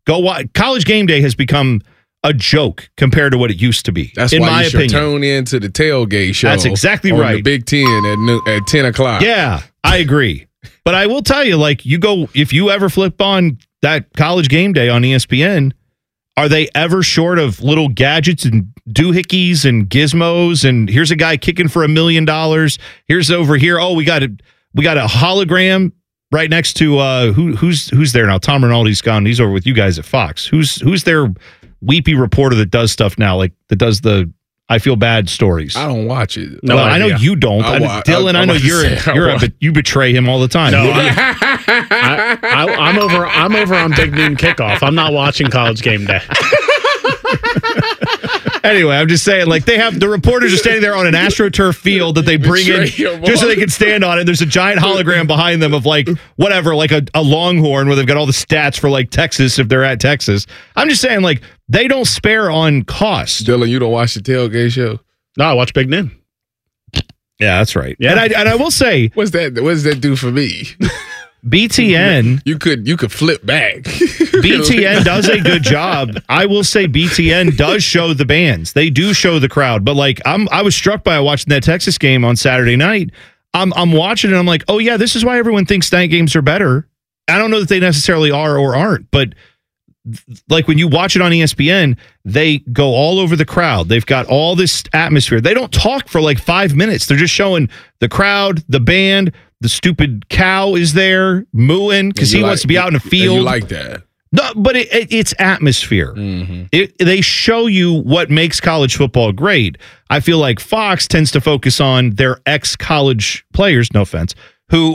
Go watch. College Game Day has become a joke compared to what it used to be. That's in why my you opinion. should tune in to the tailgate show. That's exactly on right. The Big Ten at 10 o'clock. Yeah, I agree. But I will tell you, like, if you ever flip on that College Game Day on ESPN, are they ever short of little gadgets and doohickeys and gizmos? And here's a guy kicking for $1 million. Here's over here. Oh, we got a hologram right next to who's there now? Tom Rinaldi's gone. He's over with you guys at Fox. Who's their weepy reporter that does stuff now, like that does the I feel bad stories? I don't watch it. No, I know you don't. Dylan, I know you betray him all the time. No, I'm over on Big Noon Kickoff. I'm not watching College Game Day. Anyway, I'm just saying, like, they have the reporters are standing there on an AstroTurf field that they bring in just so they can stand on it. There's a giant hologram behind them of like whatever, like a Longhorn where they've got all the stats for like Texas if they're at Texas. I'm just saying, like, they don't spare on cost. Dylan, you don't watch the tailgate show? No, I watch Big Noon. Yeah, that's right. Yeah. And I will say, what does that do for me? BTN, you could flip back. BTN does a good job. I will say BTN does show the bands. They do show the crowd. But like I was struck by watching that Texas game on Saturday night. I'm watching and I'm like, oh yeah, this is why everyone thinks night games are better. I don't know that they necessarily are or aren't, but like when you watch it on ESPN, they go all over the crowd. They've got all this atmosphere. They don't talk for like 5 minutes. They're just showing the crowd, the band. The stupid cow is there mooing because he wants to be out in a field. You like that? No, but it's atmosphere. Mm-hmm. They show you what makes college football great. I feel like Fox tends to focus on their ex-college players, no offense, who...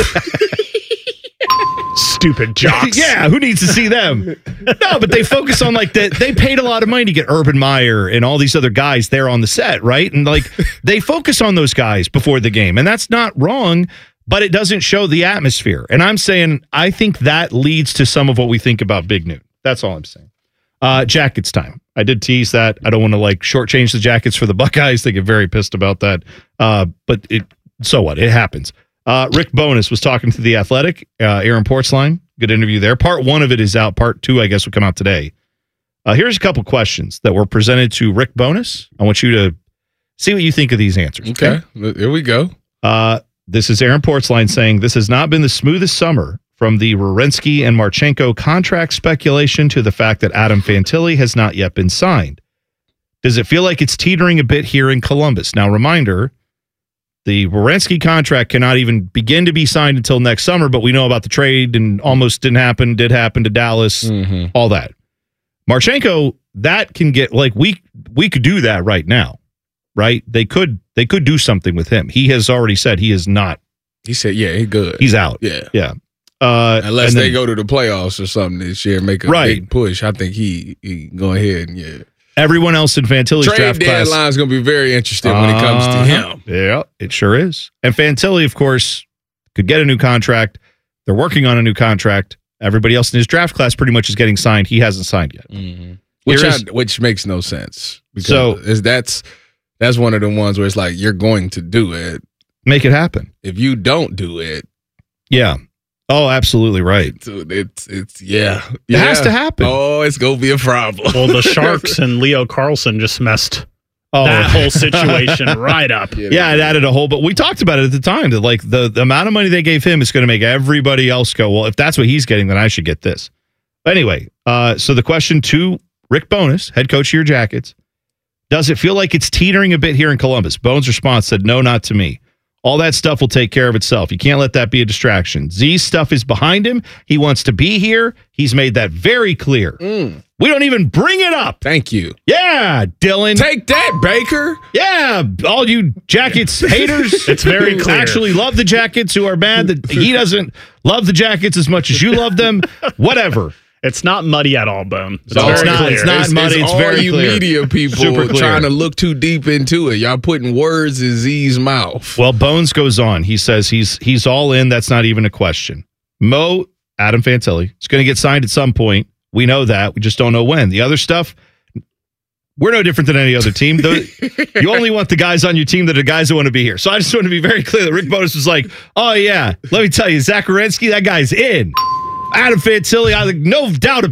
Stupid jocks. Yeah, who needs to see them? No, but they focus on like that. They paid a lot of money to get Urban Meyer and all these other guys there on the set, right? And like they focus on those guys before the game, and that's not wrong, but it doesn't show the atmosphere. And I'm saying I think that leads to some of what we think about Big Noon. That's all I'm saying. Jackets time. I did tease that. I don't want to like shortchange the Jackets for the Buckeyes. They get very pissed about that. But so what? It happens. Rick Bowness was talking to The Athletic, Aaron Portzline. Good interview there. Part 1 of it is out. Part 2, I guess, will come out today. Here's a couple questions that were presented to Rick Bowness. I want you to see what you think of these answers. Okay. Here we go. This is Aaron Portzline saying, this has not been the smoothest summer from the Werenski and Marchenko contract speculation to the fact that Adam Fantilli has not yet been signed. Does it feel like it's teetering a bit here in Columbus? Now, reminder, the Werenski contract cannot even begin to be signed until next summer, but we know about the trade and almost did happen to Dallas, all that. Marchenko, that can get, like, we could do that right now, right? They could do something with him. He has already said he is not. He said, yeah, he's good. He's out. Yeah. Yeah. Unless they go to the playoffs or something this year, make a big push. I think he go ahead and, yeah. Everyone else in Fantilli's draft class. Trade deadline is going to be very interesting when it comes to him. Yeah, it sure is. And Fantilli, of course, could get a new contract. They're working on a new contract. Everybody else in his draft class pretty much is getting signed. He hasn't signed yet. Mm-hmm. Which makes no sense. Because that's one of the ones where it's like, you're going to do it. Make it happen. If you don't do it. Yeah. Oh, absolutely right. It has to happen. Oh, it's going to be a problem. Well, the Sharks and Leo Carlson just messed that whole situation right up. Yeah, it added a whole, but we talked about it at the time that like the amount of money they gave him is going to make everybody else go, well, if that's what he's getting, then I should get this. Anyway, so the question to Rick Bowness, head coach of your Jackets, does it feel like it's teetering a bit here in Columbus? Bones' response said, no, not to me. All that stuff will take care of itself. You can't let that be a distraction. Z's stuff is behind him. He wants to be here. He's made that very clear. We don't even bring it up. Thank you. Yeah, Dylan. Take that, Baker. Yeah, all you Jackets haters. It's very clear. Actually love the Jackets who are mad that he doesn't love the Jackets as much as you love them. Whatever. It's not muddy at all, Bone. It's not muddy. It's very you clear. Media people trying to look too deep into it. Y'all putting words in Z's mouth. Well, Bones goes on. He says he's all in. That's not even a question. Adam Fantilli, is going to get signed at some point. We know that. We just don't know when. The other stuff, we're no different than any other team. You only want the guys on your team that are guys that want to be here. So I just want to be very clear that Rick Bowness was like, oh, yeah, let me tell you, Zach Werenski, that guy's in. Adam Fantilli, no doubt about it.